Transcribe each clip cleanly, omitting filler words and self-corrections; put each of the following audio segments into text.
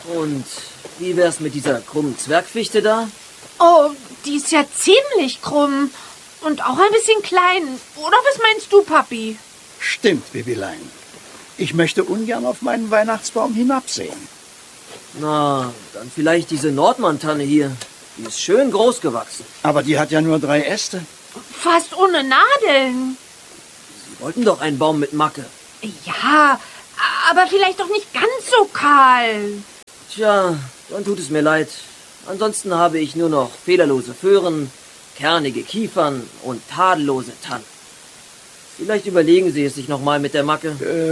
Und wie wär's mit dieser krummen Zwergfichte da? Oh, die ist ja ziemlich krumm. Und auch ein bisschen klein. Oder was meinst du, Papi? Stimmt, Bibilein. Ich möchte ungern auf meinen Weihnachtsbaum hinabsehen. Na, dann vielleicht diese Nordmann-Tanne hier. Die ist schön groß gewachsen. Aber die hat ja nur 3 Äste. Fast ohne Nadeln. Sie wollten doch einen Baum mit Macke. Ja, aber vielleicht doch nicht ganz so kahl. Tja, dann tut es mir leid. Ansonsten habe ich nur noch fehlerlose Föhren, kernige Kiefern und tadellose Tannen. Vielleicht überlegen Sie es sich nochmal mit der Macke.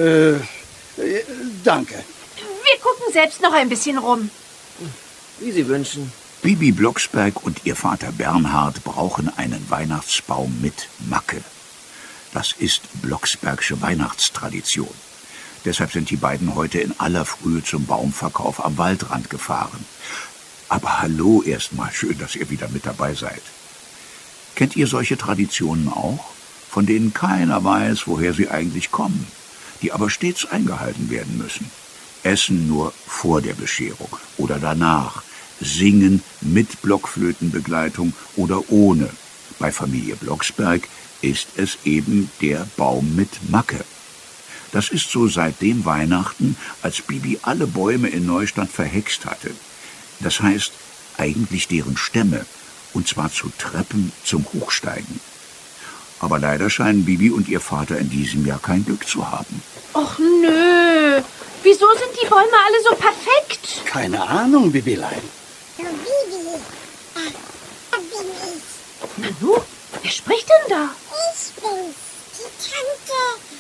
Danke. Wir gucken selbst noch ein bisschen rum. Wie Sie wünschen. Bibi Blocksberg und ihr Vater Bernhard brauchen einen Weihnachtsbaum mit Macke. Das ist Blocksbergsche Weihnachtstradition. Deshalb sind die beiden heute in aller Frühe zum Baumverkauf am Waldrand gefahren. Aber hallo erstmal, schön, dass ihr wieder mit dabei seid. Kennt ihr solche Traditionen auch, von denen keiner weiß, woher sie eigentlich kommen, die aber stets eingehalten werden müssen? Essen nur vor der Bescherung oder danach, singen mit Blockflötenbegleitung oder ohne. Bei Familie Blocksberg ist es eben der Baum mit Macke. Das ist so seit dem Weihnachten, als Bibi alle Bäume in Neustadt verhext hatte. Das heißt, eigentlich deren Stämme, und zwar zu Treppen zum Hochsteigen. Aber leider scheinen Bibi und ihr Vater in diesem Jahr kein Glück zu haben. Och nö, wieso sind die Bäume alle so perfekt? Keine Ahnung, Bibilein. Bibi, bin ich. Nanu, wer spricht denn da? Ich bin's, die Tante.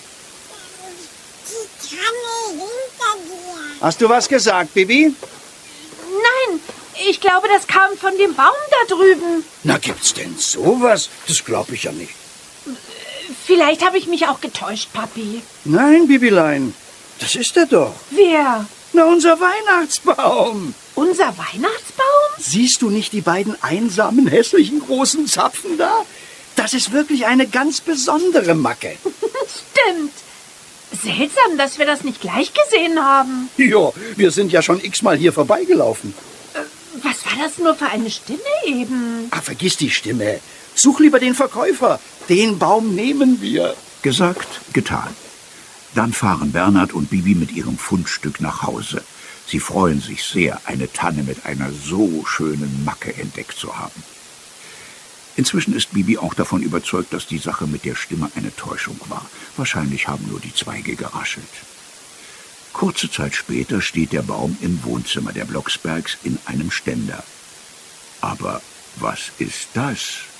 Die Tanne hinter dir. Hast du was gesagt, Bibi? Nein, ich glaube, das kam von dem Baum da drüben. Na, gibt's denn sowas? Das glaube ich ja nicht. Vielleicht habe ich mich auch getäuscht, Papi. Nein, Bibilein, das ist er doch. Wer? Na, unser Weihnachtsbaum. Unser Weihnachtsbaum? Siehst du nicht die beiden einsamen, hässlichen, großen Zapfen da? Das ist wirklich eine ganz besondere Macke. Stimmt. Seltsam, dass wir das nicht gleich gesehen haben. Ja, wir sind ja schon x-mal hier vorbeigelaufen. Was war das nur für eine Stimme eben? Ach, vergiss die Stimme. Such lieber den Verkäufer. Den Baum nehmen wir. Gesagt, getan. Dann fahren Bernhard und Bibi mit ihrem Fundstück nach Hause. Sie freuen sich sehr, eine Tanne mit einer so schönen Macke entdeckt zu haben. Inzwischen ist Bibi auch davon überzeugt, dass die Sache mit der Stimme eine Täuschung war. Wahrscheinlich haben nur die Zweige geraschelt. Kurze Zeit später steht der Baum im Wohnzimmer der Blocksbergs in einem Ständer. Aber was ist das?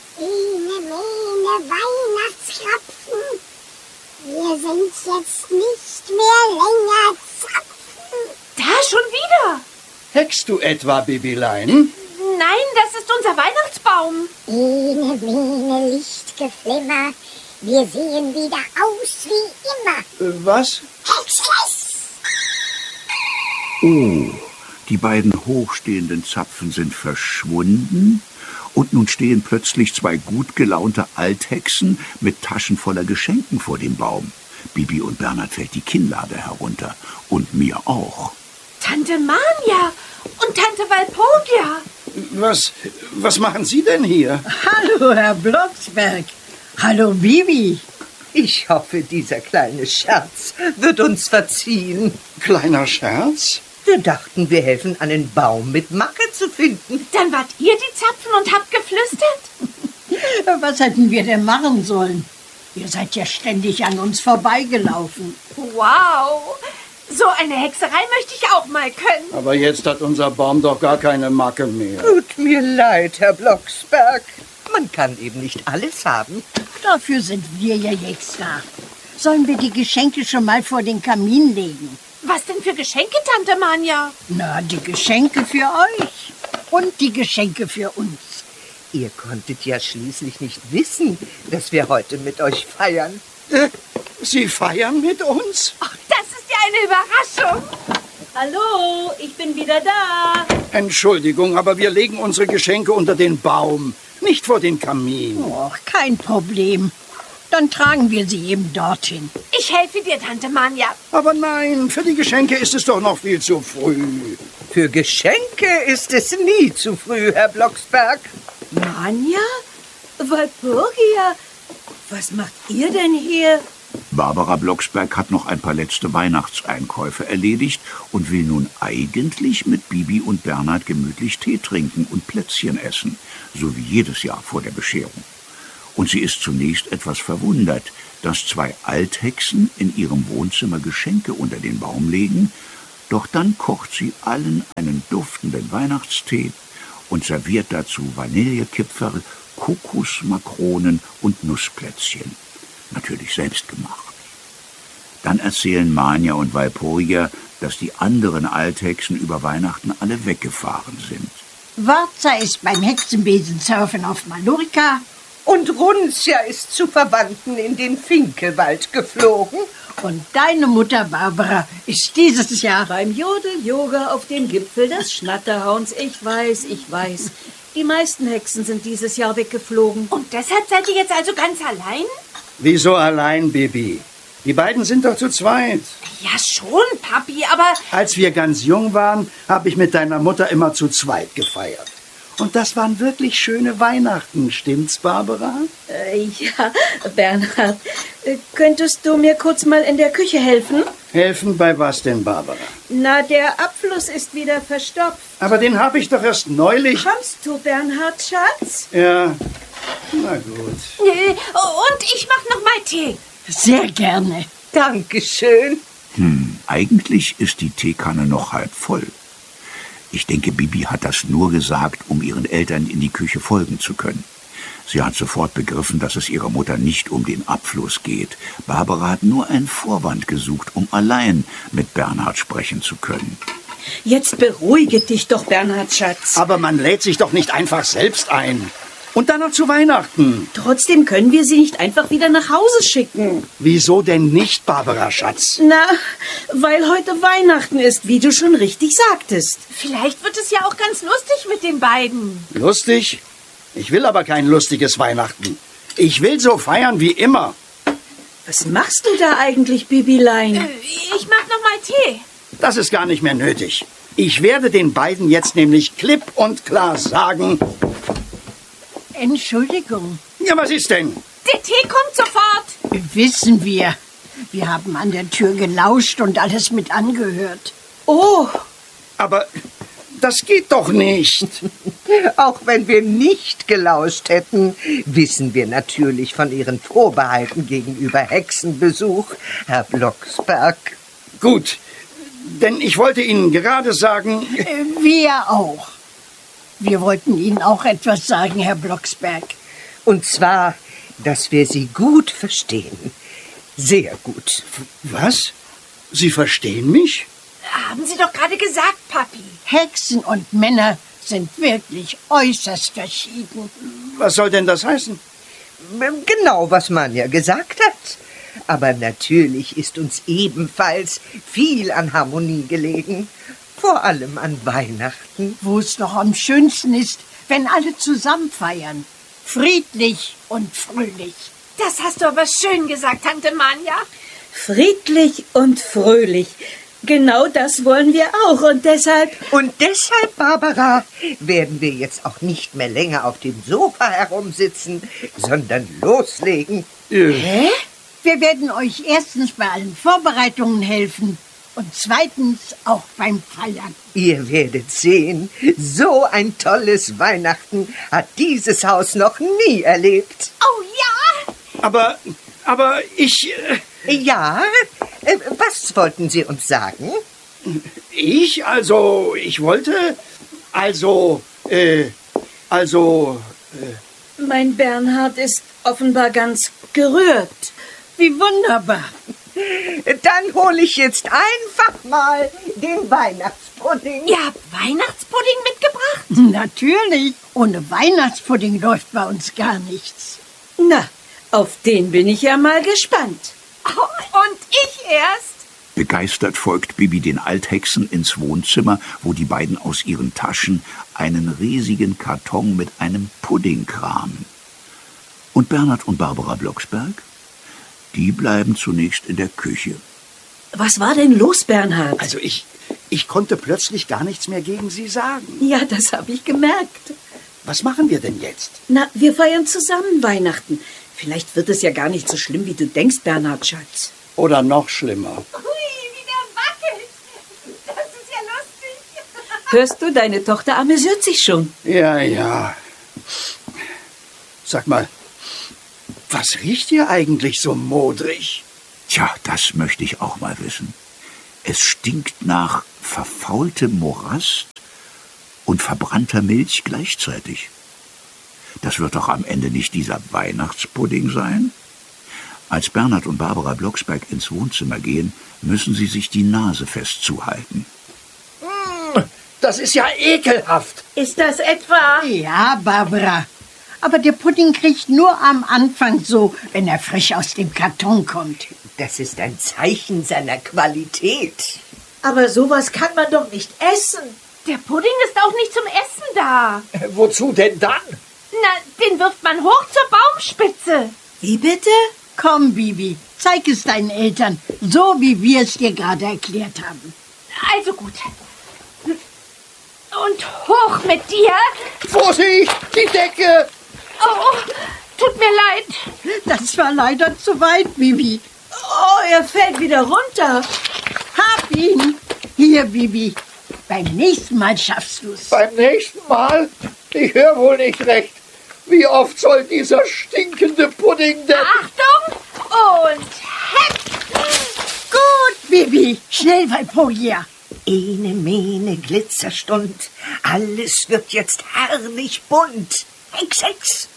Mene, Weihnachtskrapfen. Wir sind jetzt nicht mehr länger Zapfen. Da schon wieder. Heckst du etwa, Bibilein? Nein, das ist unser Weihnachtsbaum. Mene, Lichtgeflimmer. Wir sehen wieder aus wie immer. Was? Hexfleisch! Oh, die beiden hochstehenden Zapfen sind verschwunden und nun stehen plötzlich 2 gut gelaunte Althexen mit Taschen voller Geschenken vor dem Baum. Bibi und Bernhard fällt die Kinnlade herunter und mir auch. Tante Manja und Tante Walpurgia. Was machen Sie denn hier? Hallo, Herr Blocksberg. Hallo, Bibi. Ich hoffe, dieser kleine Scherz wird uns verziehen. Kleiner Scherz? Wir dachten, wir helfen, einen Baum mit Macke zu finden. Dann wart ihr die Zapfen und habt geflüstert? Was hätten wir denn machen sollen? Ihr seid ja ständig an uns vorbeigelaufen. Wow, so eine Hexerei möchte ich auch mal können. Aber jetzt hat unser Baum doch gar keine Macke mehr. Tut mir leid, Herr Blocksberg. Man kann eben nicht alles haben. Dafür sind wir ja jetzt da. Sollen wir die Geschenke schon mal vor den Kamin legen? Was denn für Geschenke, Tante Manja? Na, die Geschenke für euch und die Geschenke für uns. Ihr konntet ja schließlich nicht wissen, dass wir heute mit euch feiern. Sie feiern mit uns? Ach, das ist ja eine Überraschung. Hallo, ich bin wieder da. Entschuldigung, aber wir legen unsere Geschenke unter den Baum, nicht vor den Kamin. Och, kein Problem. Dann tragen wir sie eben dorthin. Ich helfe dir, Tante Manja. Aber nein, für die Geschenke ist es doch noch viel zu früh. Für Geschenke ist es nie zu früh, Herr Blocksberg. Manja? Walpurgia? Was macht ihr denn hier? Barbara Blocksberg hat noch ein paar letzte Weihnachtseinkäufe erledigt und will nun eigentlich mit Bibi und Bernhard gemütlich Tee trinken und Plätzchen essen, so wie jedes Jahr vor der Bescherung. Und sie ist zunächst etwas verwundert, dass 2 Althexen in ihrem Wohnzimmer Geschenke unter den Baum legen, doch dann kocht sie allen einen duftenden Weihnachtstee und serviert dazu Vanillekipferl, Kokosmakronen und Nussplätzchen. Natürlich selbst gemacht. Dann erzählen Manja und Walpurgia, dass die anderen Althexen über Weihnachten alle weggefahren sind. Warza ist beim Hexenbesensurfen auf Mallorca. Und Runzia ist zu Verwandten in den Finkelwald geflogen. Und deine Mutter Barbara ist dieses Jahr Beim Jodel-Yoga auf dem Gipfel des Schnatterhauns. Ich weiß. Die meisten Hexen sind dieses Jahr weggeflogen. Und deshalb seid ihr jetzt also ganz allein? Wieso allein, Bibi? Die beiden sind doch zu zweit. Ja schon, Papi, aber... Als wir ganz jung waren, habe ich mit deiner Mutter immer zu zweit gefeiert. Und das waren wirklich schöne Weihnachten, stimmt's, Barbara? Ja, Bernhard, könntest du mir kurz mal in der Küche helfen? Helfen bei was denn, Barbara? Na, der Abfluss ist wieder verstopft. Aber den habe ich doch erst neulich... Kommst du, Bernhard, Schatz? Ja, na gut. Und ich mach noch mal Tee. sehr gerne. Dankeschön. Eigentlich ist die Teekanne noch halb voll. Ich denke, Bibi hat das nur gesagt, um ihren Eltern in die Küche folgen zu können. Sie hat sofort begriffen, dass es ihrer Mutter nicht um den Abfluss geht. Barbara hat nur einen Vorwand gesucht, um allein mit Bernhard sprechen zu können. Jetzt beruhige dich doch, Bernhard, Schatz. Aber man lädt sich doch nicht einfach selbst ein. Und dann noch zu Weihnachten. Trotzdem können wir sie nicht einfach wieder nach Hause schicken. Wieso denn nicht, Barbara, Schatz? Na, weil heute Weihnachten ist, wie du schon richtig sagtest. Vielleicht wird es ja auch ganz lustig mit den beiden. Lustig? Ich will aber kein lustiges Weihnachten. Ich will so feiern wie immer. Was machst du da eigentlich, Bibilein? Ich mach noch mal Tee. Das ist gar nicht mehr nötig. Ich werde den beiden jetzt nämlich klipp und klar sagen... Entschuldigung, Ja, was ist denn? Der Tee kommt sofort. wissen wir. Wir haben an der Tür gelauscht und alles mit angehört. Oh, Aber das geht doch nicht. Auch wenn wir nicht gelauscht hätten, wissen wir natürlich von Ihren Vorbehalten gegenüber Hexenbesuch, Herr Blocksberg. Gut, denn ich wollte Ihnen gerade sagen... Wir auch. Wir wollten Ihnen auch etwas sagen, Herr Blocksberg. Und zwar, dass wir Sie gut verstehen. Sehr gut. Was? Sie verstehen mich? Haben Sie doch gerade gesagt, Papi. Hexen und Männer sind wirklich äußerst verschieden. Was soll denn das heißen? Genau, was Manja gesagt hat. Aber natürlich ist uns ebenfalls viel an Harmonie gelegen. Vor allem an Weihnachten. Wo es doch am schönsten ist, wenn alle zusammen feiern. Friedlich und fröhlich. Das hast du aber schön gesagt, Tante Manja. friedlich und fröhlich. Genau das wollen wir auch und deshalb... Und deshalb, Barbara, werden wir jetzt auch nicht mehr länger auf dem Sofa herumsitzen, sondern loslegen. Hä? Wir werden euch erstens bei allen Vorbereitungen helfen und zweitens auch beim Feiern. Ihr werdet sehen, so ein tolles Weihnachten hat dieses Haus noch nie erlebt. Oh ja! Aber ich... Ja, was wollten Sie uns sagen? Ich wollte... Mein Bernhard ist offenbar ganz gerührt. Wie wunderbar. Dann hole ich jetzt einfach mal den Weihnachtspudding. Ihr habt Weihnachtspudding mitgebracht? Natürlich. Ohne Weihnachtspudding läuft bei uns gar nichts. Na, auf den bin ich ja mal gespannt. Oh, und ich erst? Begeistert folgt Bibi den Althexen ins Wohnzimmer, wo die beiden aus ihren Taschen einen riesigen Karton mit einem Pudding kramen. Und Bernhard und Barbara Blocksberg? Die bleiben zunächst in der Küche. Was war denn los, Bernhard? Also Ich konnte plötzlich gar nichts mehr gegen Sie sagen. Ja, das habe ich gemerkt. Was machen wir denn jetzt? Na, wir feiern zusammen Weihnachten. Vielleicht wird es ja gar nicht so schlimm, wie du denkst, Bernhard, Schatz. Oder noch schlimmer. Hui, wie der wackelt. Das ist ja lustig. Hörst du, deine Tochter amüsiert sich schon. Ja. Sag mal, was riecht hier eigentlich so modrig? Tja, das möchte ich auch mal wissen. Es stinkt nach verfaultem Morast und verbrannter Milch gleichzeitig. Das wird doch am Ende nicht dieser Weihnachtspudding sein? Als Bernhard und Barbara Blocksberg ins Wohnzimmer gehen, müssen sie sich die Nase fest zuhalten. Das ist ja ekelhaft. Ist das etwa? Ja, Barbara. Aber der Pudding kriegt nur am Anfang so, wenn er frisch aus dem Karton kommt. Das ist ein Zeichen seiner Qualität. Aber sowas kann man doch nicht essen. Der Pudding ist auch nicht zum Essen da. Wozu denn dann? Na, den wirft man hoch zur Baumspitze. Wie bitte? Komm, Bibi, zeig es deinen Eltern, so wie wir es dir gerade erklärt haben. Also gut. Und hoch mit dir. Vorsicht, die Decke! Oh, tut mir leid. Das war leider zu weit, Bibi. Oh, er fällt wieder runter. Hab ihn. Hier, Bibi. Beim nächsten Mal schaffst du's. Beim nächsten Mal? Ich höre wohl nicht recht. Wie oft soll dieser stinkende Pudding denn... Achtung und heck. Gut, Bibi. Schnell, Walpurgia. Ene, mene, Glitzerstund. Alles wird jetzt herrlich bunt. Hex, Hex.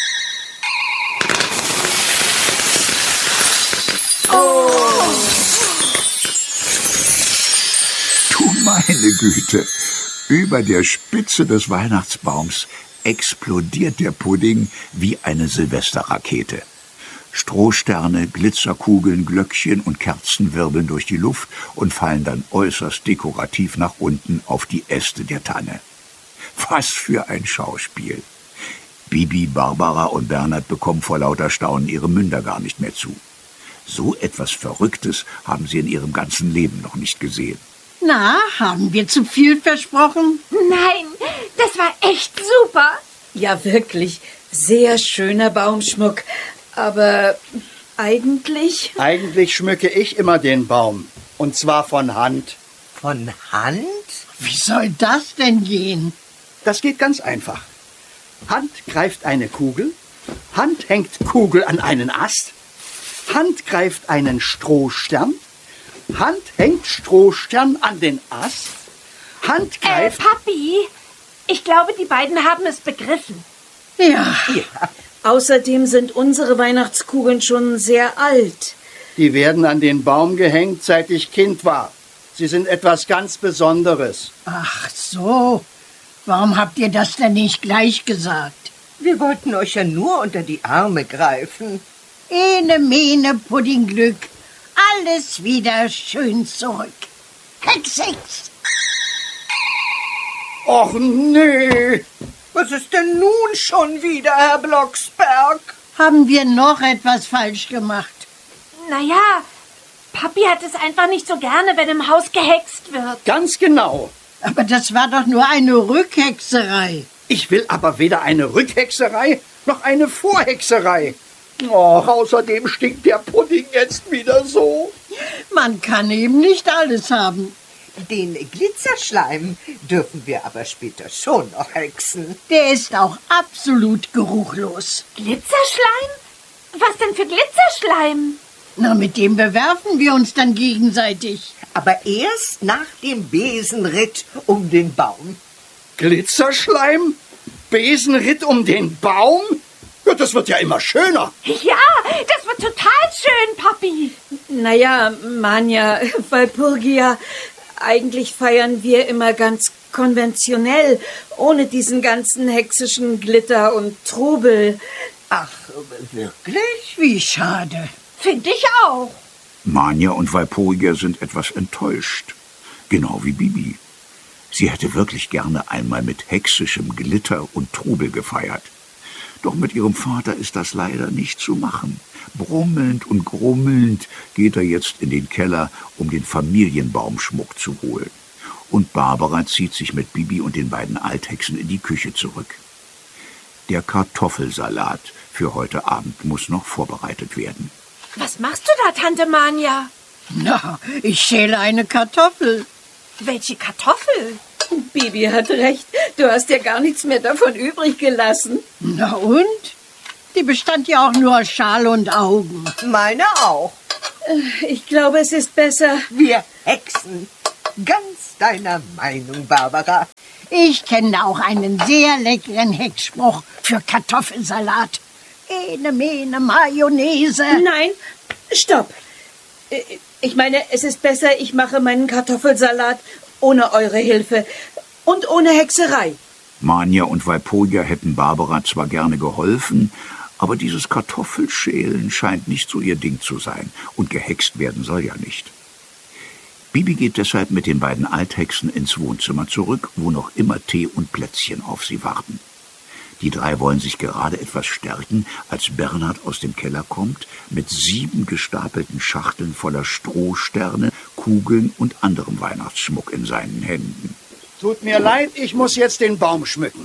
Du meine Güte! Über der Spitze des Weihnachtsbaums explodiert der Pudding wie eine Silvesterrakete. Strohsterne, Glitzerkugeln, Glöckchen und Kerzen wirbeln durch die Luft und fallen dann äußerst dekorativ nach unten auf die Äste der Tanne. Was für ein Schauspiel! Bibi, Barbara und Bernhard bekommen vor lauter Staunen ihre Münder gar nicht mehr zu. So etwas Verrücktes haben sie in ihrem ganzen Leben noch nicht gesehen. Na, haben wir zu viel versprochen? Nein, das war echt super. Ja, wirklich. Sehr schöner Baumschmuck. Aber eigentlich... Eigentlich schmücke ich immer den Baum. Und zwar von Hand. Von Hand? Wie soll das denn gehen? Das geht ganz einfach. Hand greift eine Kugel, Hand hängt Kugel an einen Ast, Hand greift einen Strohstern, Hand hängt Strohstern an den Ast, Hand greift... Papi, ich glaube, die beiden haben es begriffen. Ja, Außerdem sind unsere Weihnachtskugeln schon sehr alt. Die werden an den Baum gehängt, seit ich Kind war. Sie sind etwas ganz Besonderes. ach so. Warum habt ihr das denn nicht gleich gesagt? Wir wollten euch ja nur unter die Arme greifen. Ene, mene, Puddingglück. Alles wieder schön zurück. Hex, Hex. Och nee! Was ist denn nun schon wieder, Herr Blocksberg? Haben wir noch etwas falsch gemacht? Naja, Papi hat es einfach nicht so gerne, wenn im Haus gehext wird. Ganz genau. Aber das war doch nur eine Rückhexerei. Ich will aber weder eine Rückhexerei noch eine Vorhexerei. Oh, außerdem stinkt der Pudding jetzt wieder so. Man kann eben nicht alles haben. Den Glitzerschleim dürfen wir aber später schon noch hexen. Der ist auch absolut geruchlos. Glitzerschleim? Was denn für Glitzerschleim? Na, mit dem bewerfen wir uns dann gegenseitig. Aber erst nach dem Besenritt um den Baum. Glitzerschleim? Besenritt um den Baum? Ja, das wird ja immer schöner. Ja, das wird total schön, Papi. Naja, Manja, Walpurgia, eigentlich feiern wir immer ganz konventionell, ohne diesen ganzen hexischen Glitter und Trubel. Ach, wirklich? Wie schade. Finde ich auch. Manja und Walpurgia sind etwas enttäuscht. Genau wie Bibi. Sie hätte wirklich gerne einmal mit hexischem Glitter und Trubel gefeiert. Doch mit ihrem Vater ist das leider nicht zu machen. Brummelnd und grummelnd geht er jetzt in den Keller, um den Familienbaumschmuck zu holen. und Barbara zieht sich mit Bibi und den beiden Althexen in die Küche zurück. Der Kartoffelsalat für heute Abend muss noch vorbereitet werden. Was machst du da, Tante Manja? Na, ich schäle eine Kartoffel. Welche Kartoffel? Bibi hat recht. Du hast ja gar nichts mehr davon übrig gelassen. Na und? Die bestand ja auch nur aus Schale und Augen. Meine auch. Ich glaube, es ist besser. Wir Hexen. Ganz deiner Meinung, Barbara. Ich kenne auch einen sehr leckeren Hexspruch für Kartoffelsalat. Ene, mene, Mayonnaise. Nein, stopp. Ich meine, es ist besser, ich mache meinen Kartoffelsalat ohne eure Hilfe und ohne Hexerei. Manja und Walpurga hätten Barbara zwar gerne geholfen, aber dieses Kartoffelschälen scheint nicht so ihr Ding zu sein, und gehext werden soll ja nicht. Bibi geht deshalb mit den beiden Althexen ins Wohnzimmer zurück, wo noch immer Tee und Plätzchen auf sie warten. Die drei wollen sich gerade etwas stärken, als Bernhard aus dem Keller kommt, mit 7 gestapelten Schachteln voller Strohsterne, Kugeln und anderem Weihnachtsschmuck in seinen Händen. Tut mir leid, ich muss jetzt den Baum schmücken.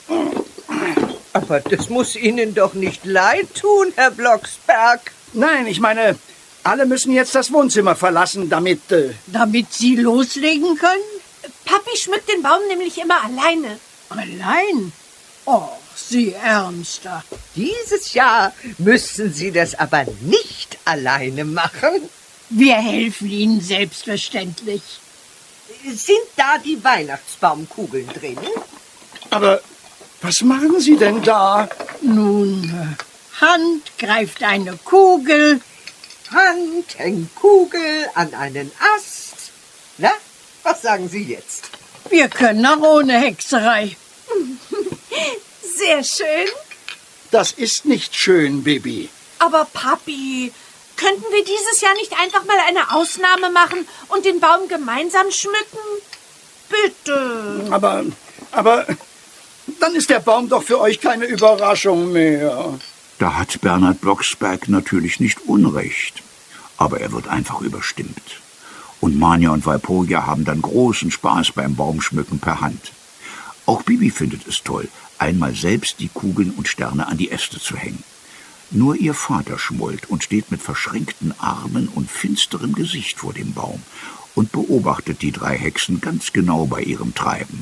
Aber das muss Ihnen doch nicht leid tun, Herr Blocksberg. Nein, ich meine, alle müssen jetzt das Wohnzimmer verlassen, damit... Damit Sie loslegen können? Papi schmückt den Baum nämlich immer alleine. Allein? Oh, Sie Ärmster. Dieses Jahr müssen Sie das aber nicht alleine machen. Wir helfen Ihnen selbstverständlich. Sind da die Weihnachtsbaumkugeln drin? Aber was machen Sie denn da? Nun, Hand greift eine Kugel. Hand hängt Kugel an einen Ast. Na, was sagen Sie jetzt? Wir können auch ohne Hexerei. Sehr schön. Das ist nicht schön, Bibi. Aber Papi, könnten wir dieses Jahr nicht einfach mal eine Ausnahme machen und den Baum gemeinsam schmücken? Bitte. Aber dann ist der Baum doch für euch keine Überraschung mehr. Da hat Bernhard Blocksberg natürlich nicht Unrecht, aber er wird einfach überstimmt. Und Manja und Walpurga haben dann großen Spaß beim Baumschmücken per Hand. Auch Bibi findet es toll, einmal selbst die Kugeln und Sterne an die Äste zu hängen. Nur ihr Vater schmollt und steht mit verschränkten Armen und finsterem Gesicht vor dem Baum und beobachtet die 3 Hexen ganz genau bei ihrem Treiben.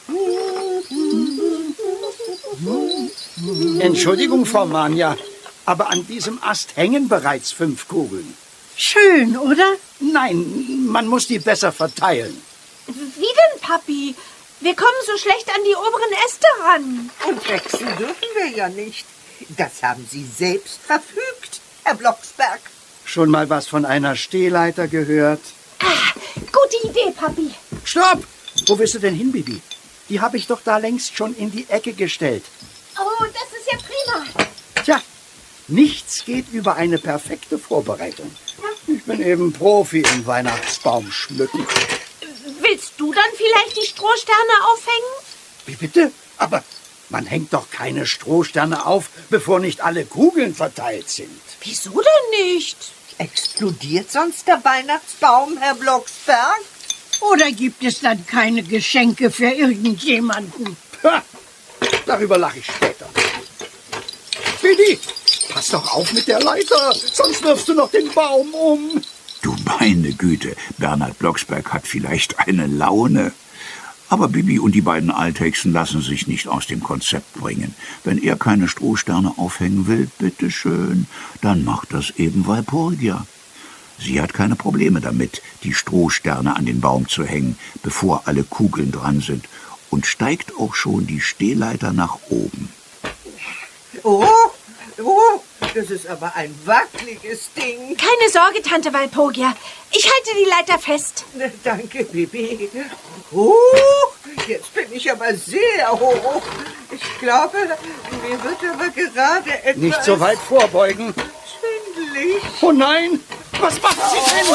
Entschuldigung, Frau Manja, aber an diesem Ast hängen bereits 5 Kugeln. Schön, oder? Nein, man muss die besser verteilen. Wie denn, Papi? Wir kommen so schlecht an die oberen Äste ran. Und wechseln dürfen wir ja nicht. Das haben Sie selbst verfügt, Herr Blocksberg. Schon mal was von einer Stehleiter gehört? Gute Idee, Papi. Stopp! Wo willst du denn hin, Bibi? Die habe ich doch da längst schon in die Ecke gestellt. Oh, das ist ja prima. Tja, nichts geht über eine perfekte Vorbereitung. Ich bin eben Profi im Weihnachtsbaumschmücken. Willst du dann vielleicht die Strohsterne aufhängen? Wie bitte? Aber man hängt doch keine Strohsterne auf, bevor nicht alle Kugeln verteilt sind. Wieso denn nicht? Explodiert sonst der Weihnachtsbaum, Herr Blocksberg? Oder gibt es dann keine Geschenke für irgendjemanden? Ha, darüber lache ich später. Bibi, pass doch auf mit der Leiter, sonst wirfst du noch den Baum um. Du meine Güte, Bernhard Blocksberg hat vielleicht eine Laune. Aber Bibi und die beiden Althexen lassen sich nicht aus dem Konzept bringen. Wenn er keine Strohsterne aufhängen will, bitteschön, dann macht das eben Walpurga. Sie hat keine Probleme damit, die Strohsterne an den Baum zu hängen, bevor alle Kugeln dran sind, und steigt auch schon die Stehleiter nach oben. Oh, das ist aber ein wackeliges Ding. Keine Sorge, Tante Walpurga. Ich halte die Leiter fest. Danke, Bibi. Jetzt bin ich aber sehr hoch. Ich glaube, mir wird aber gerade etwas... Nicht so weit vorbeugen. schwindelig. Oh nein, was macht sie denn?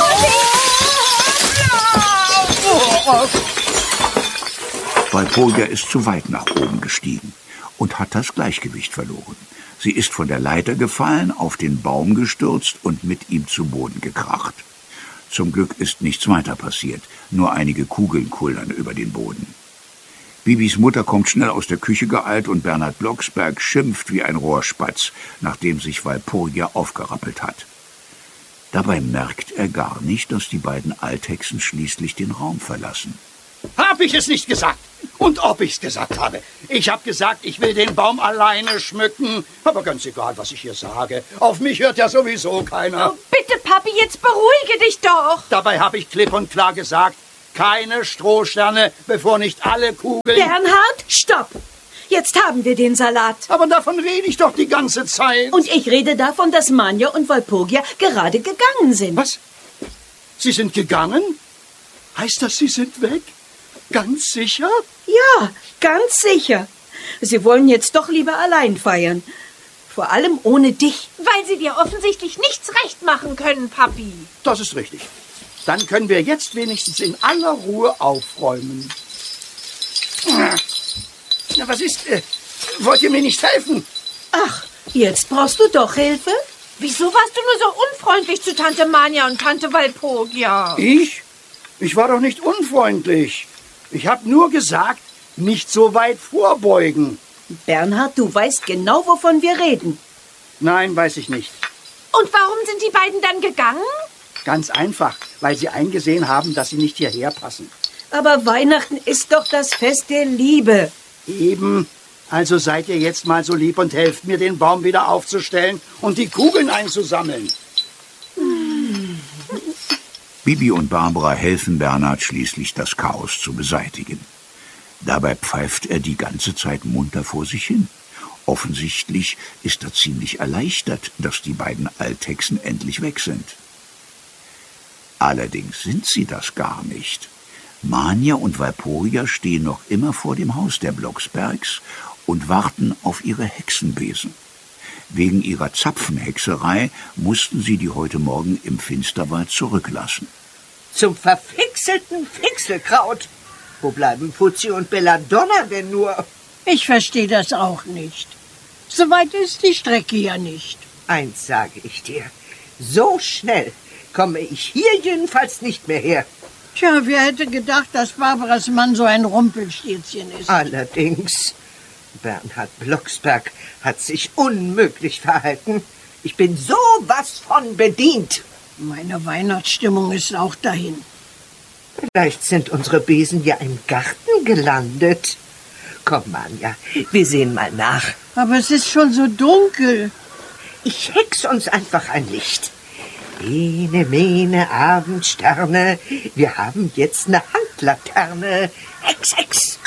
Walpurga ist zu weit nach oben gestiegen und hat das Gleichgewicht verloren. Sie ist von der Leiter gefallen, auf den Baum gestürzt und mit ihm zu Boden gekracht. Zum Glück ist nichts weiter passiert, nur einige Kugeln kullern über den Boden. Bibis Mutter kommt schnell aus der Küche geeilt und Bernhard Blocksberg schimpft wie ein Rohrspatz, nachdem sich Walpurgia aufgerappelt hat. Dabei merkt er gar nicht, dass die beiden Althexen schließlich den Raum verlassen. Hab ich es nicht gesagt? Und ob ich's gesagt habe? Ich hab gesagt, ich will den Baum alleine schmücken. Aber ganz egal, was ich hier sage. Auf mich hört ja sowieso keiner. Oh, bitte, Papi, jetzt beruhige dich doch. Dabei habe ich klipp und klar gesagt, keine Strohsterne, bevor nicht alle Kugeln... Bernhard, stopp! Jetzt haben wir den Salat. Aber davon rede ich doch die ganze Zeit. Und ich rede davon, dass Manja und Walpurgia gerade gegangen sind. Was? Sie sind gegangen? Heißt das, Sie sind weg? Ganz sicher? Ja, ganz sicher. Sie wollen jetzt doch lieber allein feiern. Vor allem ohne dich. Weil sie dir offensichtlich nichts recht machen können, Papi. Das ist richtig. Dann können wir jetzt wenigstens in aller Ruhe aufräumen. Na, was ist? Wollt ihr mir nicht helfen? Ach, jetzt brauchst du doch Hilfe? Wieso warst du nur so unfreundlich zu Tante Manja und Tante Walpurgia? Ich? Ich war doch nicht unfreundlich. Ich habe nur gesagt, nicht so weit vorbeugen. Bernhard, du weißt genau, wovon wir reden. Nein, weiß ich nicht. Und warum sind die beiden dann gegangen? Ganz einfach, weil sie eingesehen haben, dass sie nicht hierher passen. Aber Weihnachten ist doch das Fest der Liebe. Eben. Also seid ihr jetzt mal so lieb und helft mir, den Baum wieder aufzustellen und die Kugeln einzusammeln. Bibi und Barbara helfen Bernhard schließlich, das Chaos zu beseitigen. Dabei pfeift er die ganze Zeit munter vor sich hin. Offensichtlich ist er ziemlich erleichtert, dass die beiden Althexen endlich weg sind. Allerdings sind sie das gar nicht. Manja und Walpurgia stehen noch immer vor dem Haus der Blocksbergs und warten auf ihre Hexenbesen. Wegen ihrer Zapfenhexerei mussten sie die heute Morgen im Finsterwald zurücklassen. Zum verfixelten Fixelkraut. Wo bleiben Fuzzi und Belladonna denn nur? Ich verstehe das auch nicht. So weit ist die Strecke ja nicht. Eins sage ich dir. So schnell komme ich hier jedenfalls nicht mehr her. Tja, wer hätte gedacht, dass Barbaras Mann so ein Rumpelstilzchen ist? Allerdings, Bernhard Blocksberg hat sich unmöglich verhalten. Ich bin sowas von bedient. Meine Weihnachtsstimmung ist auch dahin. Vielleicht sind unsere Besen ja im Garten gelandet. Komm, Manja, wir sehen mal nach. Aber es ist schon so dunkel. Ich hex uns einfach ein Licht. Ene, mene, Abendsterne. Wir haben jetzt eine Handlaterne. Hex, hex.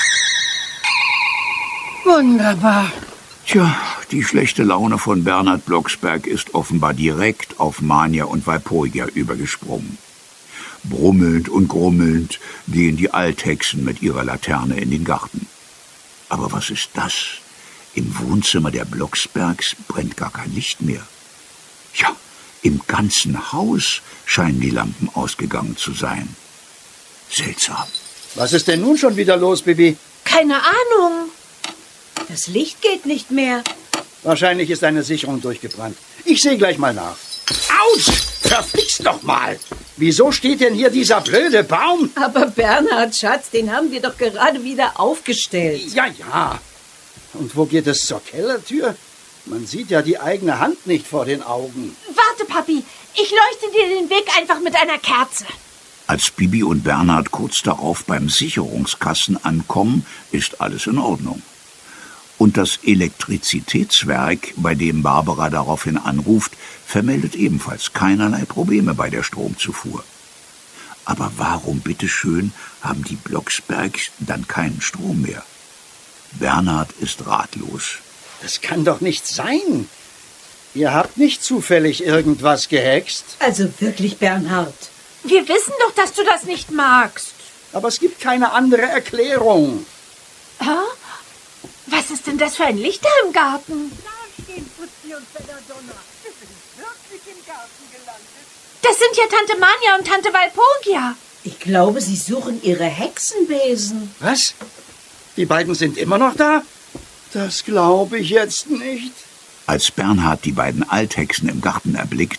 Wunderbar. Tja, die schlechte Laune von Bernhard Blocksberg ist offenbar direkt auf Manja und Walpurgia übergesprungen. Brummelnd und grummelnd gehen die Althexen mit ihrer Laterne in den Garten. Aber was ist das? Im Wohnzimmer der Blocksbergs brennt gar kein Licht mehr. Ja, im ganzen Haus scheinen die Lampen ausgegangen zu sein. Seltsam. Was ist denn nun schon wieder los, Bibi? Keine Ahnung. Das Licht geht nicht mehr. Wahrscheinlich ist eine Sicherung durchgebrannt. Ich sehe gleich mal nach. Autsch! Verflixt doch mal! Wieso steht denn hier dieser blöde Baum? Aber Bernhard, Schatz, den haben wir doch gerade wieder aufgestellt. Ja, ja. Und wo geht es zur Kellertür? Man sieht ja die eigene Hand nicht vor den Augen. Warte, Papi. Ich leuchte dir den Weg einfach mit einer Kerze. Als Bibi und Bernhard kurz darauf beim Sicherungskasten ankommen, ist alles in Ordnung. Und das Elektrizitätswerk, bei dem Barbara daraufhin anruft, vermeldet ebenfalls keinerlei Probleme bei der Stromzufuhr. Aber warum, bitteschön, haben die Blocksbergs dann keinen Strom mehr? Bernhard ist ratlos. Das kann doch nicht sein. Ihr habt nicht zufällig irgendwas gehext. Also wirklich, Bernhard. Wir wissen doch, dass du das nicht magst. Aber es gibt keine andere Erklärung. Hä? Was ist denn das für ein Licht da im Garten? Da stehen Fuzzi und Belladonna. Wir sind wirklich im Garten gelandet. Das sind ja Tante Manja und Tante Walpurgia. Ich glaube, sie suchen ihre Hexenbesen. Was? Die beiden sind immer noch da? Das glaube ich jetzt nicht. Als Bernhard die beiden Althexen im Garten erblickt,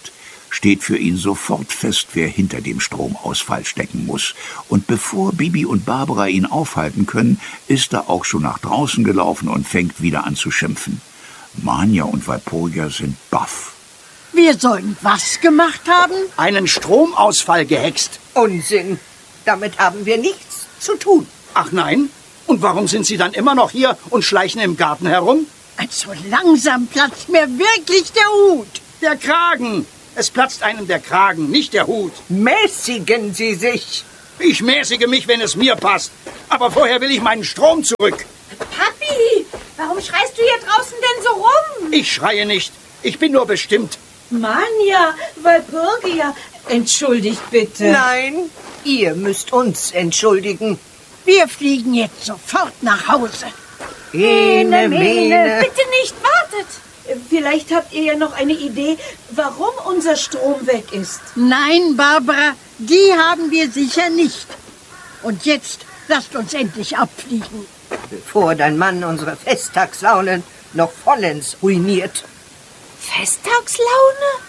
steht für ihn sofort fest, wer hinter dem Stromausfall stecken muss. Und bevor Bibi und Barbara ihn aufhalten können, ist er auch schon nach draußen gelaufen und fängt wieder an zu schimpfen. Manja und Walpurga sind baff. Wir sollen was gemacht haben? Einen Stromausfall gehext. Unsinn. Damit haben wir nichts zu tun. Ach nein? Und warum sind Sie dann immer noch hier und schleichen im Garten herum? Also langsam platzt mir wirklich der Hut. Der Kragen. Es platzt einem der Kragen, nicht der Hut. Mäßigen Sie sich. Ich mäßige mich, wenn es mir passt. Aber vorher will ich meinen Strom zurück. Papi, warum schreist du hier draußen denn so rum? Ich schreie nicht. Ich bin nur bestimmt. Manja, Walpurgia, entschuldigt bitte. Nein, ihr müsst uns entschuldigen. Wir fliegen jetzt sofort nach Hause. Ene, mene. Bitte nicht, wartet. Vielleicht habt ihr ja noch eine Idee, warum unser Strom weg ist. Nein, Barbara, die haben wir sicher nicht. Und jetzt lasst uns endlich abfliegen. Bevor dein Mann unsere Festtagslaune noch vollends ruiniert. Festtagslaune?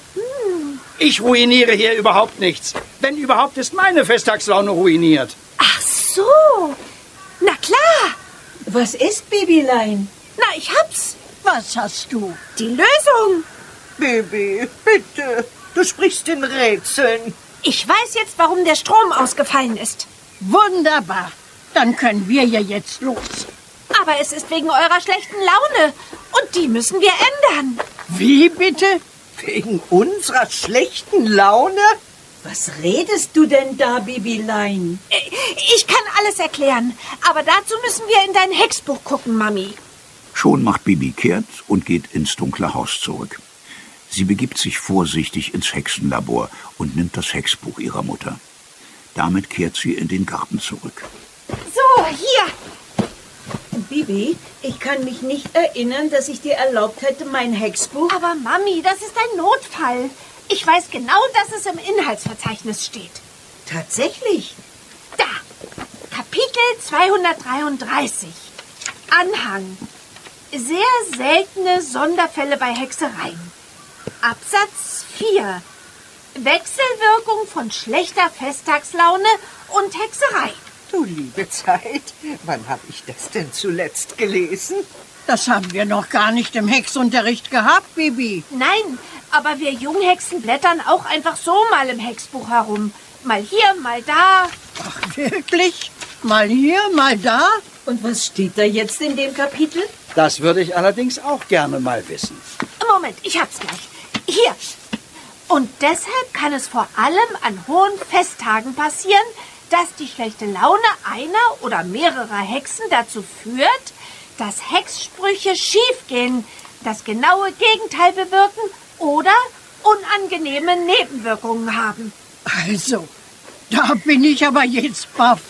Ich ruiniere hier überhaupt nichts. Wenn überhaupt, ist meine Festtagslaune ruiniert. Ach so. Na klar. Was ist, Babylein? Na, ich hab's. Was hast du? Die Lösung. Bibi, bitte, du sprichst in Rätseln. Ich weiß jetzt, warum der Strom ausgefallen ist. Wunderbar. Dann können wir ja jetzt los. Aber es ist wegen eurer schlechten Laune. Und die müssen wir ändern. Wie bitte? Wegen unserer schlechten Laune? Was redest du denn da, Babylein? Ich kann alles erklären. Aber dazu müssen wir in dein Hexbuch gucken, Mami. Schon macht Bibi kehrt und geht ins dunkle Haus zurück. Sie begibt sich vorsichtig ins Hexenlabor und nimmt das Hexbuch ihrer Mutter. Damit kehrt sie in den Garten zurück. So, hier. Bibi, ich kann mich nicht erinnern, dass ich dir erlaubt hätte, mein Hexbuch... Aber Mami, das ist ein Notfall. Ich weiß genau, dass es im Inhaltsverzeichnis steht. Tatsächlich? Da. Kapitel 233. Anhang. Sehr seltene Sonderfälle bei Hexereien. Absatz 4. Wechselwirkung von schlechter Festtagslaune und Hexerei. Du liebe Zeit, wann habe ich das denn zuletzt gelesen? Das haben wir noch gar nicht im Hexunterricht gehabt, Bibi. Nein, aber wir Junghexen blättern auch einfach so mal im Hexbuch herum. Mal hier, mal da. Ach, wirklich? Mal hier, mal da? Und was steht da jetzt in dem Kapitel? Das würde ich allerdings auch gerne mal wissen. Moment, ich hab's gleich. Hier. Und deshalb kann es vor allem an hohen Festtagen passieren, dass die schlechte Laune einer oder mehrerer Hexen dazu führt, dass Hexsprüche schiefgehen, das genaue Gegenteil bewirken oder unangenehme Nebenwirkungen haben. Also, da bin ich aber jetzt baff.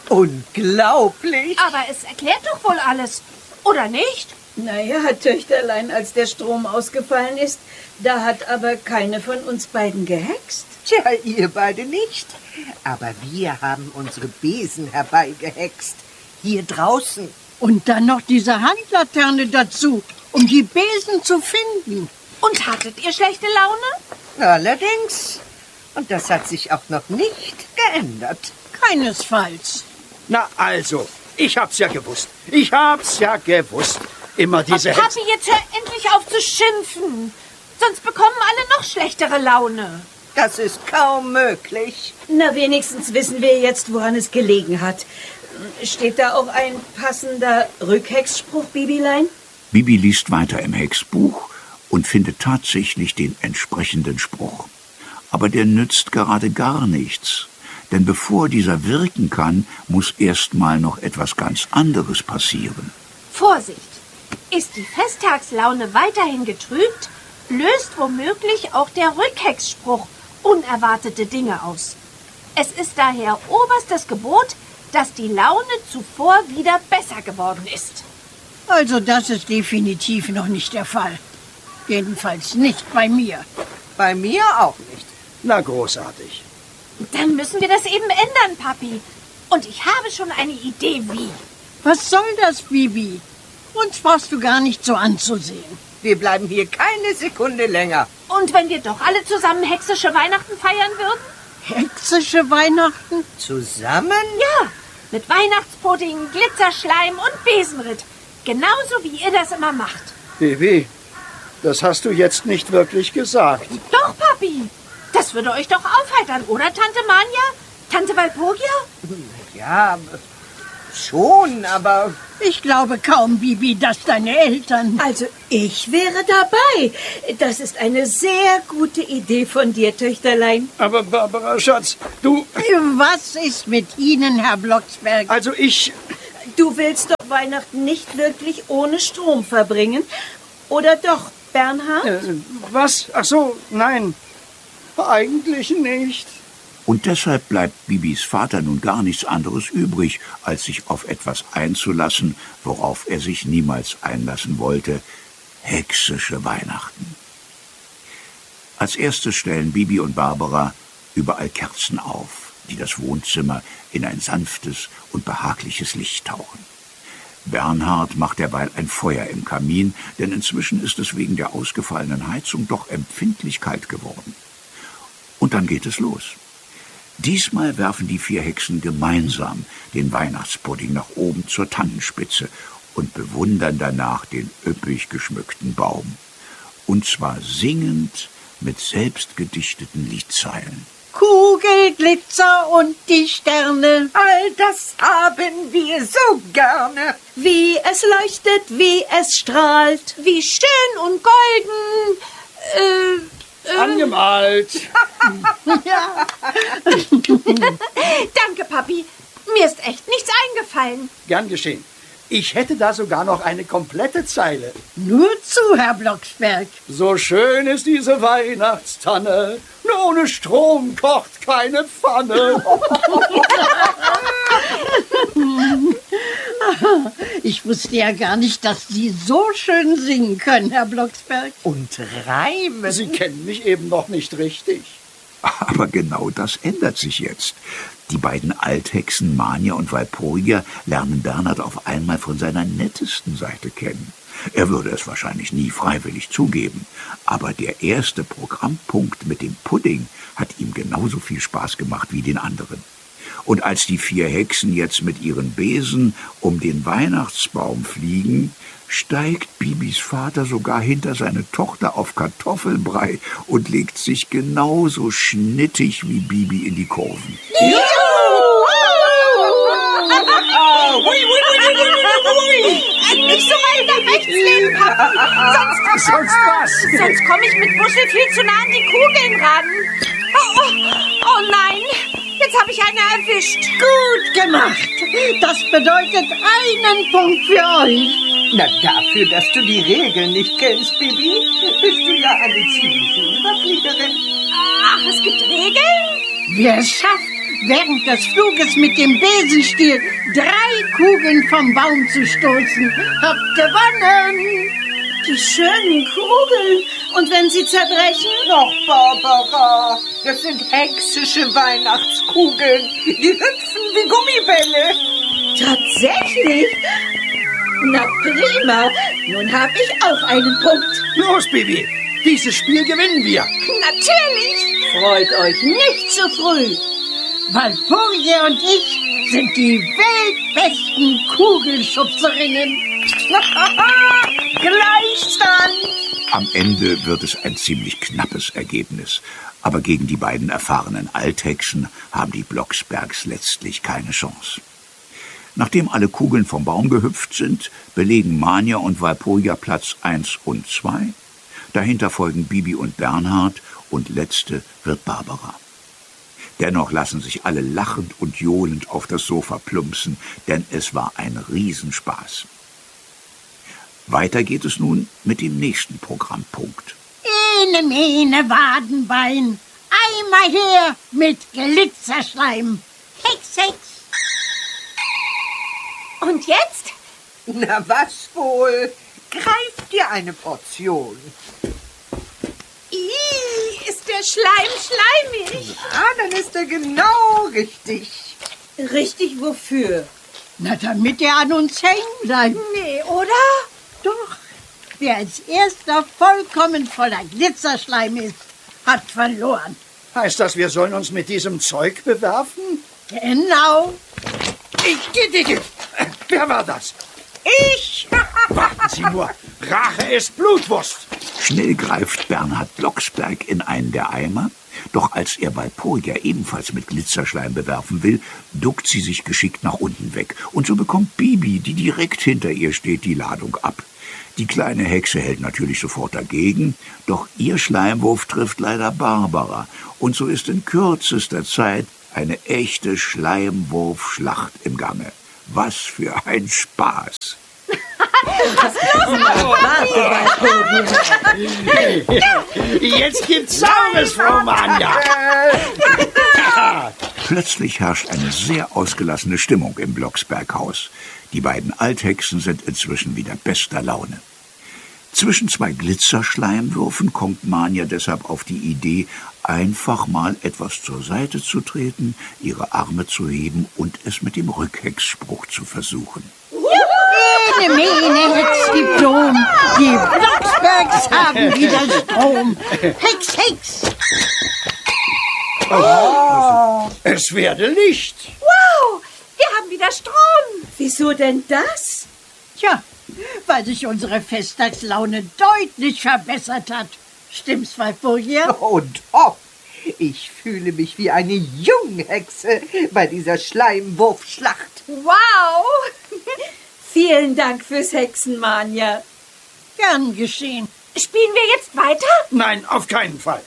Unglaublich. Aber es erklärt doch wohl alles, oder nicht? Naja, Töchterlein, als der Strom ausgefallen ist, da hat aber keine von uns beiden gehext. Tja, ihr beide nicht. Aber wir haben unsere Besen herbeigehext. Hier draußen. Und dann noch diese Handlaterne dazu, um die Besen zu finden. Und hattet ihr schlechte Laune? Allerdings. Und das hat sich auch noch nicht geändert. Keinesfalls. Na also, ich hab's ja gewusst. Ich hab's ja gewusst. Immer diese Hexen. Papi, jetzt hör endlich auf zu schimpfen. Sonst bekommen alle noch schlechtere Laune. Das ist kaum möglich. Na, wenigstens wissen wir jetzt, woran es gelegen hat. Steht da auch ein passender Rückhexspruch, Bibilein? Bibi liest weiter im Hexbuch und findet tatsächlich den entsprechenden Spruch. Aber der nützt gerade gar nichts. Denn bevor dieser wirken kann, muss erst mal noch etwas ganz anderes passieren. Vorsicht! Ist die Festtagslaune weiterhin getrübt, löst womöglich auch der Rückhexspruch unerwartete Dinge aus. Es ist daher oberstes Gebot, dass die Laune zuvor wieder besser geworden ist. Also das ist definitiv noch nicht der Fall. Jedenfalls nicht bei mir. Bei mir auch nicht. Na, großartig. Dann müssen wir das eben ändern, Papi. Und ich habe schon eine Idee, wie. Was soll das, Bibi? Uns brauchst du gar nicht so anzusehen. Wir bleiben hier keine Sekunde länger. Und wenn wir doch alle zusammen hexische Weihnachten feiern würden? Hexische Weihnachten? Zusammen? Ja, mit Weihnachtspudding, Glitzerschleim und Besenritt. Genauso wie ihr das immer macht. Bibi, das hast du jetzt nicht wirklich gesagt. Doch, Papi. Das würde euch doch aufheitern, oder, Tante Manja? Tante Walpurgia? Ja, schon, aber... Ich glaube kaum, Bibi, dass deine Eltern... Also ich wäre dabei. Das ist eine sehr gute Idee von dir, Töchterlein. Aber Barbara, Schatz, du... Was ist mit Ihnen, Herr Blocksberg? Also ich... Du willst doch Weihnachten nicht wirklich ohne Strom verbringen? Oder doch, Bernhard? Was? Ach so, nein. Eigentlich nicht. Und deshalb bleibt Bibis Vater nun gar nichts anderes übrig, als sich auf etwas einzulassen, worauf er sich niemals einlassen wollte: hexische Weihnachten. Als erstes stellen Bibi und Barbara überall Kerzen auf, die das Wohnzimmer in ein sanftes und behagliches Licht tauchen. Bernhard macht derweil ein Feuer im Kamin, denn inzwischen ist es wegen der ausgefallenen Heizung doch empfindlich kalt geworden. Und dann geht es los. Diesmal werfen die 4 Hexen gemeinsam den Weihnachtspudding nach oben zur Tannenspitze und bewundern danach den üppig geschmückten Baum. Und zwar singend mit selbstgedichteten Liedzeilen. Kugel, Glitzer und die Sterne. All das haben wir so gerne. Wie es leuchtet, wie es strahlt. Wie schön und golden. Angemalt. Danke, Papi. Mir ist echt nichts eingefallen. Gern geschehen. Ich hätte da sogar noch eine komplette Zeile. Nur zu, Herr Blocksberg. So schön ist diese Weihnachtstanne, nur ohne Strom kocht keine Pfanne. Ich wusste ja gar nicht, dass Sie so schön singen können, Herr Blocksberg. Und reimen. Sie kennen mich eben noch nicht richtig. Aber genau das ändert sich jetzt. Die beiden Althexen Manja und Walpurgia lernen Bernhard auf einmal von seiner nettesten Seite kennen. Er würde es wahrscheinlich nie freiwillig zugeben, aber der erste Programmpunkt mit dem Pudding hat ihm genauso viel Spaß gemacht wie den anderen. Und als die 4 Hexen jetzt mit ihren Besen um den Weihnachtsbaum fliegen, steigt Bibis Vater sogar hinter seine Tochter auf Kartoffelbrei und legt sich genauso schnittig wie Bibi in die Kurven. Nicht so weit nach rechts lehnen, Papi. Sonst was? Sonst komme ich mit Buschel viel zu nah an die Kugeln ran. Oh nein, jetzt habe ich eine erwischt. Gut gemacht. Das bedeutet einen Punkt für euch. Na, dafür, dass du die Regeln nicht kennst, Bibi, bist du ja eine ziemliche Überfliegerin. Ach, es gibt Regeln? Wer es schafft, während des Fluges mit dem Besenstiel 3 Kugeln vom Baum zu stoßen, hat gewonnen. Die schönen Kugeln. Und wenn sie zerbrechen? Doch, Barbara, das sind hexische Weihnachtskugeln. Die hüpfen wie Gummibälle. Tatsächlich? Na prima. Nun habe ich auch einen Punkt. Los, Bibi, dieses Spiel gewinnen wir. Natürlich. Freut euch nicht zu früh. Walpurgia und ich sind die weltbesten Kugelschubserinnen. Gleichstand! Am Ende wird es ein ziemlich knappes Ergebnis, aber gegen die beiden erfahrenen Althexen haben die Blocksbergs letztlich keine Chance. Nachdem alle Kugeln vom Baum gehüpft sind, belegen Manja und Walpurgia Platz 1 und 2. Dahinter folgen Bibi und Bernhard und letzte wird Barbara. Dennoch lassen sich alle lachend und johlend auf das Sofa plumpsen, denn es war ein Riesenspaß. Weiter geht es nun mit dem nächsten Programmpunkt. Ene, mene, Wadenbein. Einmal her mit Glitzerschleim. Hex, Hex. Und jetzt? Na, was wohl? Greif dir eine Portion. Ih, ist der Schleim schleimig. Ah, dann ist er genau richtig. Richtig wofür? Na, damit er an uns hängen bleibt. Nee, oder? Doch, Wer als erster vollkommen voller Glitzerschleim ist, hat verloren. Heißt das, wir sollen uns mit diesem Zeug bewerfen? Genau. Wer war das? Ich! Warten Sie nur, Rache ist Blutwurst. Schnell greift Bernhard Blocksberg in einen der Eimer, doch als er Walpurgia ebenfalls mit Glitzerschleim bewerfen will, duckt sie sich geschickt nach unten weg. Und so bekommt Bibi, die direkt hinter ihr steht, die Ladung ab. Die kleine Hexe hält natürlich sofort dagegen, doch ihr Schleimwurf trifft leider Barbara. Und so ist in kürzester Zeit eine echte Schleimwurfschlacht im Gange. Was für ein Spaß! Jetzt gibt's Saures, Frau Manja. Plötzlich herrscht eine sehr ausgelassene Stimmung im Blocksberghaus. Die beiden Althexen sind inzwischen wieder bester Laune. Zwischen zwei Glitzerschleimwürfen kommt Manja deshalb auf die Idee, einfach mal etwas zur Seite zu treten, ihre Arme zu heben und es mit dem Rückhexspruch zu versuchen. Ene, mene, Hex, Diplom. Die Blocksbergs haben wieder Strom. Hex, Hex. Es werde Licht. Wow, wir haben wieder Strom. Wieso denn das? Tja, weil sich unsere Festtagslaune deutlich verbessert hat. Stimmt's, Walpurgia? Und oh, ich fühle mich wie eine Junghexe bei dieser Schleimwurfschlacht. Wow. Vielen Dank fürs Hexenmania. Gern geschehen. Spielen wir jetzt weiter? Nein, auf keinen Fall.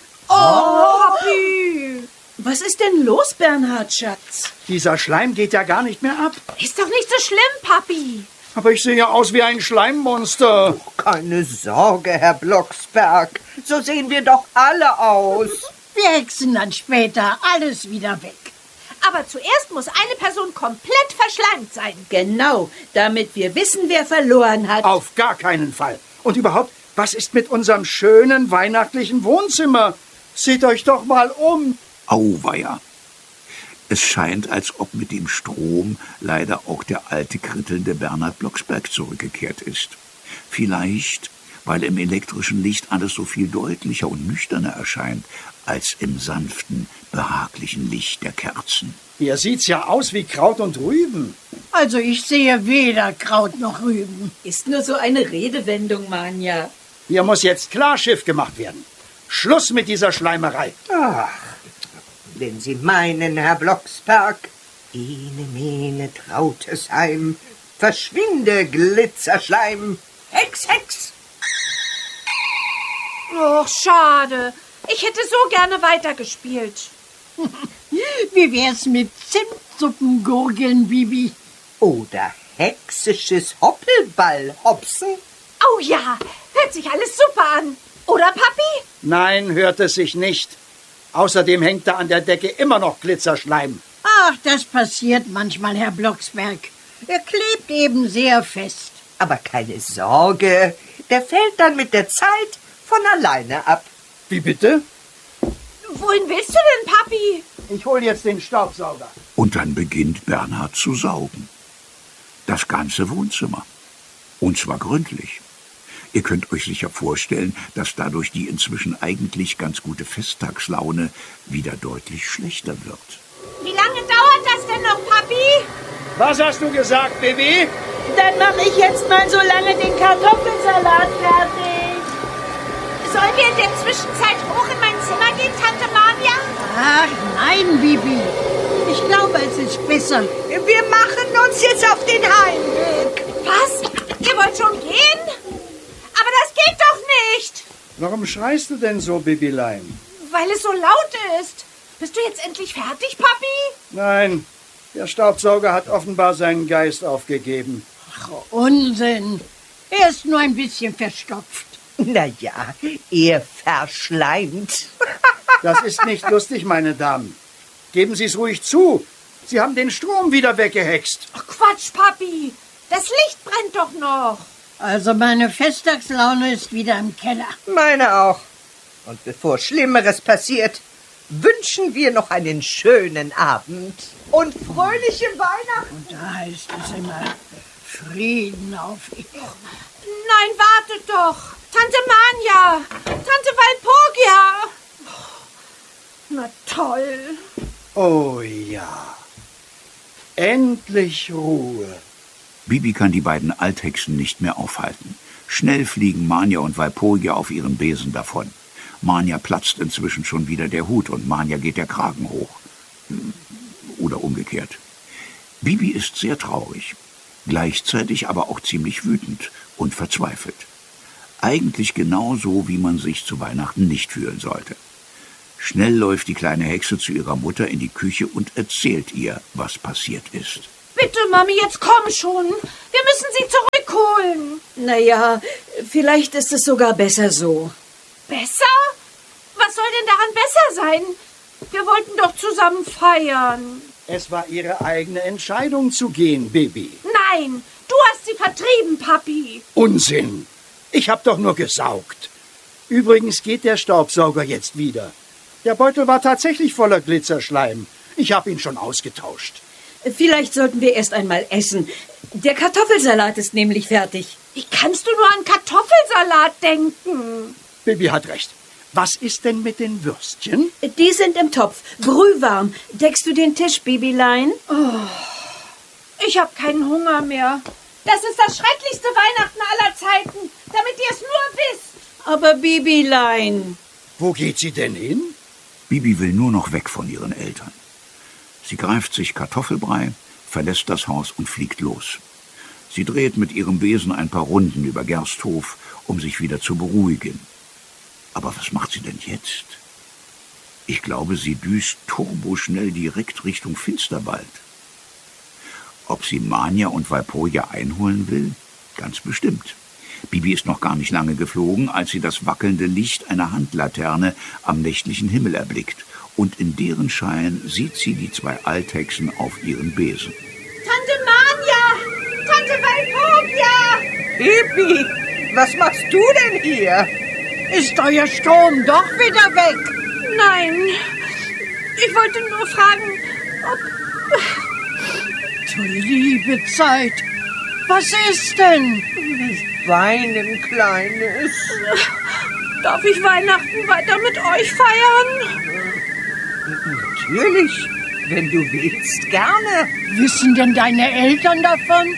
Papi. Was ist denn los, Bernhard, Schatz? Dieser Schleim geht ja gar nicht mehr ab. Ist doch nicht so schlimm, Papi. Aber ich sehe ja aus wie ein Schleimmonster. Keine Sorge, Herr Blocksberg. So sehen wir doch alle aus. Wir hexen dann später alles wieder weg. Aber zuerst muss eine Person komplett verschleimt sein. Genau, damit wir wissen, wer verloren hat. Auf gar keinen Fall. Und überhaupt, was ist mit unserem schönen weihnachtlichen Wohnzimmer? Seht euch doch mal um. Auweia! Es scheint, als ob mit dem Strom leider auch der alte, krittelnde Bernhard Blocksberg zurückgekehrt ist. Vielleicht, weil im elektrischen Licht alles so viel deutlicher und nüchterner erscheint, als im sanften, behaglichen Licht der Kerzen. Hier sieht's ja aus wie Kraut und Rüben. Also ich sehe weder Kraut noch Rüben. Ist nur so eine Redewendung, Manja. Hier muss jetzt Klarschiff gemacht werden. Schluss mit dieser Schleimerei. Ach, wenn Sie meinen, Herr Blocksberg. Ene, mene, Trautesheim. Verschwinde, Glitzerschleim. Hex, Hex. Och, schade. Ich hätte so gerne weitergespielt. Wie wär's mit Zimtsuppengurgeln, Bibi? Oder hexisches Hoppelball-Hopsen? Oh ja, hört sich alles super an. Oder, Papi? Nein, hört es sich nicht. Außerdem hängt da an der Decke immer noch Glitzerschleim. Ach, das passiert manchmal, Herr Blocksberg. Er klebt eben sehr fest. Aber keine Sorge, der fällt dann mit der Zeit von alleine ab. Wie bitte? Wohin willst du denn, Papi? Ich hol jetzt den Staubsauger. Und dann beginnt Bernhard zu saugen. Das ganze Wohnzimmer. Und zwar gründlich. Ihr könnt euch sicher vorstellen, dass dadurch die inzwischen eigentlich ganz gute Festtagslaune wieder deutlich schlechter wird. Wie lange dauert das denn noch, Papi? Was hast du gesagt, Baby? Dann mache ich jetzt mal so lange den Kartoffelsalat fertig. Sollen wir in der Zwischenzeit hoch in mein Zimmer gehen, Tante Manja? Ach, nein, Bibi. Ich glaube, es ist besser. Wir machen uns jetzt auf den Heimweg. Was? Ihr wollt schon gehen? Aber das geht doch nicht. Warum schreist du denn so, Bibilein? Weil es so laut ist. Bist du jetzt endlich fertig, Papi? Nein, der Staubsauger hat offenbar seinen Geist aufgegeben. Ach, Unsinn. Er ist nur ein bisschen verstopft. Na ja, er verschleimt. Das ist nicht lustig, meine Damen. Geben Sie es ruhig zu. Sie haben den Strom wieder weggehext. Ach, Quatsch, Papi. Das Licht brennt doch noch. Also meine Festtagslaune ist wieder im Keller. Meine auch. Und bevor Schlimmeres passiert, wünschen wir noch einen schönen Abend und fröhliche Weihnachten. Und da heißt es immer Frieden auf Erden. nein, wartet doch. Tante Manja, Tante Walpurgia. Na toll. Oh ja. Endlich Ruhe. Bibi kann die beiden Althexen nicht mehr aufhalten. Schnell fliegen Manja und Walpurgia auf ihren Besen davon. Manja platzt inzwischen schon wieder der Hut und Manja geht der Kragen hoch. Oder umgekehrt. Bibi ist sehr traurig, gleichzeitig aber auch ziemlich wütend und verzweifelt. Eigentlich genauso, wie man sich zu Weihnachten nicht fühlen sollte. Schnell läuft die kleine Hexe zu ihrer Mutter in die Küche und erzählt ihr, was passiert ist. Bitte, Mami, jetzt komm schon. Wir müssen sie zurückholen. Naja, vielleicht ist es sogar besser so. Besser? Was soll denn daran besser sein? Wir wollten doch zusammen feiern. Es war ihre eigene Entscheidung zu gehen, Bibi. Nein, du hast sie vertrieben, Papi. Unsinn. Ich hab doch nur gesaugt. Übrigens geht der Staubsauger jetzt wieder. Der Beutel war tatsächlich voller Glitzerschleim. Ich hab ihn schon ausgetauscht. Vielleicht sollten wir erst einmal essen. Der Kartoffelsalat ist nämlich fertig. Wie kannst du nur an Kartoffelsalat denken? Bibi hat recht. Was ist denn mit den Würstchen? Die sind im Topf, brühwarm. Deckst du den Tisch, Bibilein? Ich habe keinen Hunger mehr. Das ist das schrecklichste Weihnachten aller Zeiten, damit ihr es nur wisst. Aber Bibilein... Wo geht sie denn hin? Bibi will nur noch weg von ihren Eltern. Sie greift sich Kartoffelbrei, verlässt das Haus und fliegt los. Sie dreht mit ihrem Besen ein paar Runden über Gersthof, um sich wieder zu beruhigen. Aber was macht sie denn jetzt? Ich glaube, sie düst turboschnell direkt Richtung Finsterwald. Ob sie Manja und Walpurgia einholen will? Ganz bestimmt. Bibi ist noch gar nicht lange geflogen, als sie das wackelnde Licht einer Handlaterne am nächtlichen Himmel erblickt. Und in deren Schein sieht sie die zwei Althexen auf ihren Besen. Tante Manja! Tante Walpurgia! Bibi, was machst du denn hier? Ist euer Strom doch wieder weg? Nein, ich wollte nur fragen, ob... Du liebe Zeit, was ist denn? Nicht weinen, Kleines. Darf ich Weihnachten weiter mit euch feiern? Natürlich, wenn du willst, gerne. Wissen denn deine Eltern davon?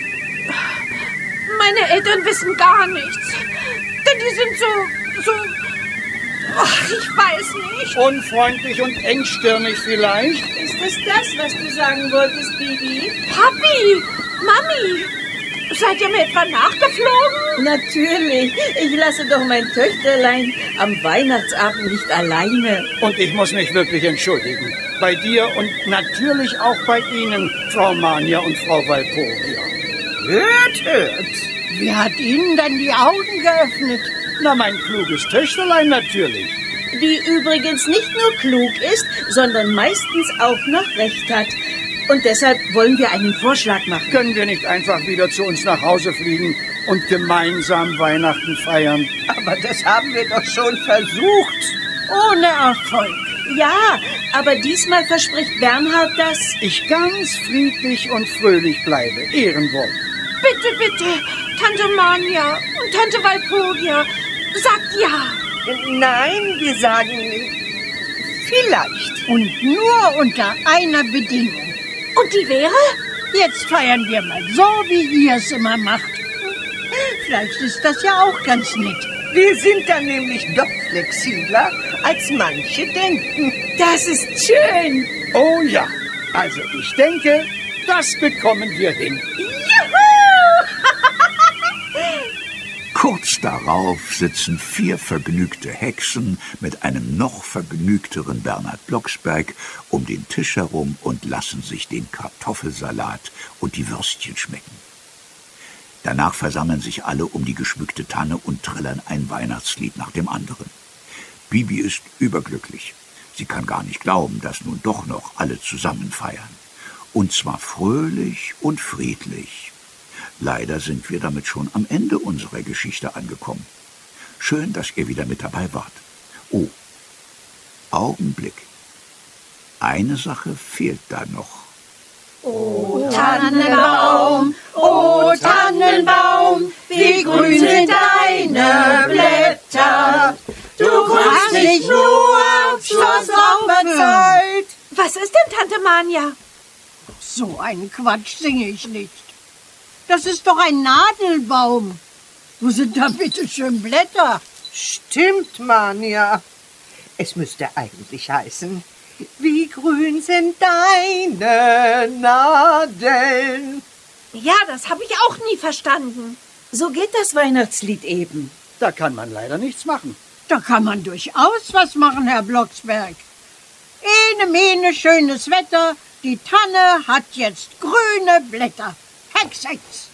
Meine Eltern wissen gar nichts. Denn die sind so... Ach, ich weiß nicht. Unfreundlich und engstirnig vielleicht? Ist es das, was du sagen wolltest, Bibi? Papi, Mami, seid ihr mir etwa nachgeflogen? Natürlich. Ich lasse doch mein Töchterlein am Weihnachtsabend nicht alleine. Und ich muss mich wirklich entschuldigen. Bei dir und natürlich auch bei Ihnen, Frau Manja und Frau Walpurgia. Hört, hört. Wer hat Ihnen dann die Augen geöffnet? Na, mein kluges Töchterlein natürlich. Die übrigens nicht nur klug ist, sondern meistens auch noch recht hat. Und deshalb wollen wir einen Vorschlag machen. Können wir nicht einfach wieder zu uns nach Hause fliegen und gemeinsam Weihnachten feiern? Aber das haben wir doch schon versucht. Ohne Erfolg. Ja, aber diesmal verspricht Bernhard, dass... ich ganz friedlich und fröhlich bleibe. Ehrenwort. Bitte, bitte, Tante Manja und Tante Walpurgia, sagt ja. Nein, wir sagen vielleicht. Und nur unter einer Bedingung. Und die wäre? Jetzt feiern wir mal so, wie ihr es immer macht. Vielleicht ist das ja auch ganz nett. Wir sind dann nämlich doch flexibler, als manche denken. Das ist schön. Oh ja, also ich denke, das bekommen wir hin. Kurz darauf sitzen 4 vergnügte Hexen mit einem noch vergnügteren Bernhard Blocksberg um den Tisch herum und lassen sich den Kartoffelsalat und die Würstchen schmecken. Danach versammeln sich alle um die geschmückte Tanne und trällern ein Weihnachtslied nach dem anderen. Bibi ist überglücklich. Sie kann gar nicht glauben, dass nun doch noch alle zusammen feiern. Und zwar fröhlich und friedlich. Leider sind wir damit schon am Ende unserer Geschichte angekommen. Schön, dass ihr wieder mit dabei wart. Oh, Augenblick. Eine Sache fehlt da noch. O Tannenbaum, wie grün grün sind deine Blätter. Du grünst nicht nur zur Sommerzeit. Was ist denn, Tante Manja? So einen Quatsch singe ich nicht. Das ist doch ein Nadelbaum. Wo sind da bitte schön Blätter? Stimmt, Manja. Es müsste eigentlich heißen, wie grün sind deine Nadeln. Ja, das habe ich auch nie verstanden. So geht das Weihnachtslied eben. Da kann man leider nichts machen. Da kann man durchaus was machen, Herr Blocksberg. Mene, schönes Wetter. Die Tanne hat jetzt grüne Blätter. Hex, Hex.